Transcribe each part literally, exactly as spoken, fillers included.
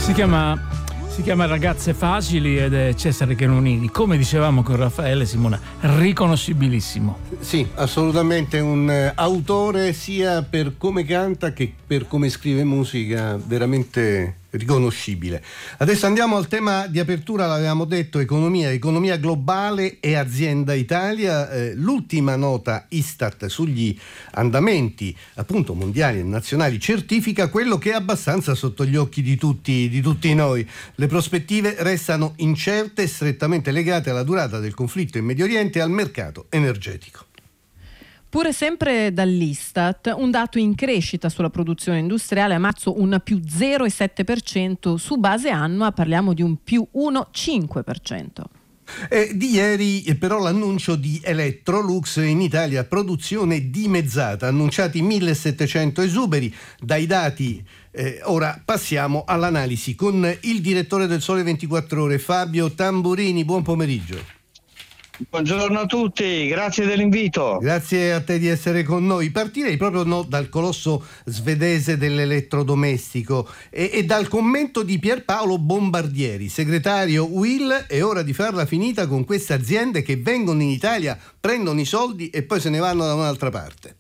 Si chiama, si chiama Ragazze Facili ed è Cesare Cheronini. Come dicevamo con Raffaele, Simona, riconoscibilissimo. Sì, assolutamente un eh, autore sia per come canta che per come scrive musica, veramente riconoscibile. Adesso andiamo al tema di apertura, l'avevamo detto, economia, economia globale e azienda Italia. Eh, l'ultima nota Istat sugli andamenti appunto mondiali e nazionali certifica quello che è abbastanza sotto gli occhi di tutti, di tutti noi. Le prospettive restano incerte e strettamente legate alla durata del conflitto in Medio Oriente e al mercato energetico. Pure sempre dall'Istat, un dato in crescita sulla produzione industriale, a marzo un più zero virgola sette per cento, su base annua parliamo di un più uno virgola cinque per cento. Eh, di ieri eh, però l'annuncio di Electrolux in Italia, produzione dimezzata, annunciati millesettecento esuberi dai dati. Eh, ora passiamo all'analisi con il direttore del Sole ventiquattro Ore, Fabio Tamburini. Buon pomeriggio. Buongiorno a tutti, grazie dell'invito. Grazie a te di essere con noi. Partirei proprio no, dal colosso svedese dell'elettrodomestico e, e dal commento di Pierpaolo Bombardieri, segretario U I L. È ora di farla finita con queste aziende che vengono in Italia, prendono i soldi e poi se ne vanno da un'altra parte.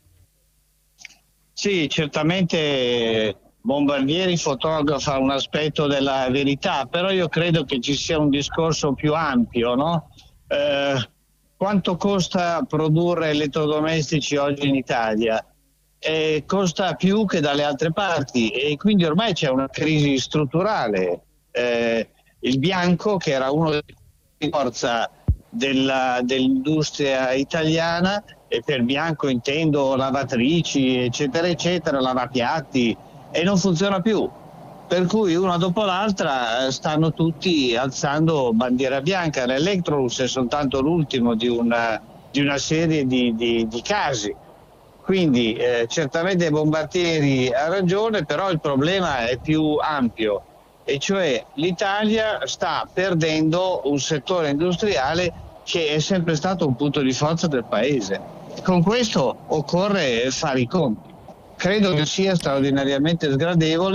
Sì, certamente Bombardieri fotografa un aspetto della verità, però io credo che ci sia un discorso più ampio, no? Eh, quanto costa produrre elettrodomestici oggi in Italia? Eh, costa più che dalle altre parti e quindi ormai c'è una crisi strutturale. Eh, il bianco, che era uno dei forza della, dell'industria italiana, e per bianco intendo lavatrici eccetera eccetera, lavapiatti, e non funziona più. Per cui una dopo l'altra stanno tutti alzando bandiera bianca. L'Electrolux è soltanto l'ultimo di una, di una serie di, di, di casi. Quindi eh, certamente Bombardieri ha ragione, però il problema è più ampio, e cioè l'Italia sta perdendo un settore industriale che è sempre stato un punto di forza del paese. Con questo occorre fare i conti. Credo che sia straordinariamente sgradevole